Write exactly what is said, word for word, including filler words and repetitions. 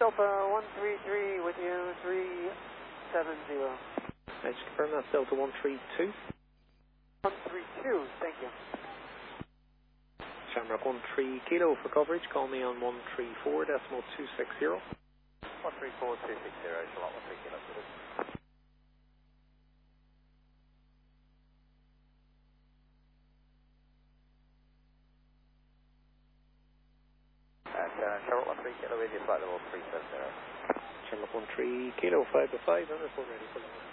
Delta one three three with you, three seven zero. I just confirm that's Delta one three two. one three two, thank you. Shamrock one three kilo for coverage, call me on one three four decimal two six zero. one three four two six zero, Shamrock one three kilo. Shamrock one three kilo with you, flight level three seven zero. Shamrock one three kilo, five to five, and report ready for launch.